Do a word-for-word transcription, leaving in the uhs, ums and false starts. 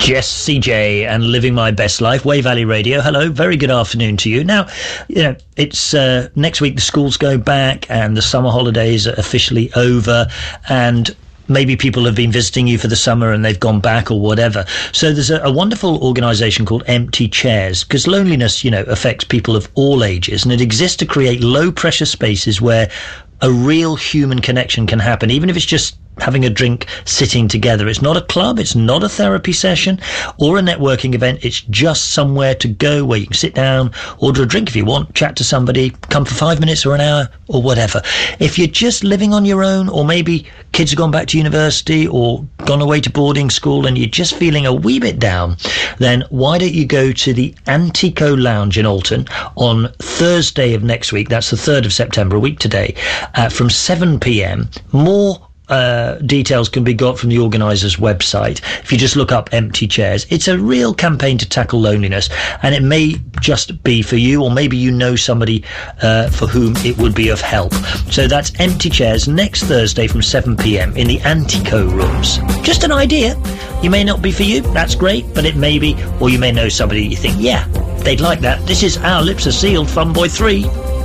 Jess C J and Living My Best Life, Way Valley Radio. Hello, very good afternoon to you. Now, you know, it's uh, next week the schools go back and the summer holidays are officially over, and maybe people have been visiting you for the summer and they've gone back or whatever. So there's a, a wonderful organisation called Empty Chairs, because loneliness, you know, affects people of all ages, and it exists to create low-pressure spaces where a real human connection can happen, even if it's just having a drink, sitting together. It's not a club, it's not a therapy session or a networking event. It's just somewhere to go where you can sit down, order a drink if you want, chat to somebody, come for five minutes or an hour or whatever. If you're just living on your own, or maybe kids have gone back to university or gone away to boarding school and you're just feeling a wee bit down, then why don't you go to the Antico Lounge in Alton on Thursday of next week? That's the third of September, a week today, uh, from seven p.m. More Uh, details can be got from the organisers' website. If you just look up Empty Chairs, it's a real campaign to tackle loneliness, and it may just be for you, or maybe you know somebody uh, for whom it would be of help. So that's Empty Chairs next Thursday from seven p.m. in the Antico rooms. Just an idea. You may not be for you, that's great, but it may be, or you may know somebody you think, yeah, they'd like that. This is Our Lips Are Sealed, Fun Boy three.